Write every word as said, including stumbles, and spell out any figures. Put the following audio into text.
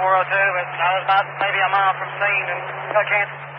four oh two, but I was about maybe a mile from scene and uh, Kansas.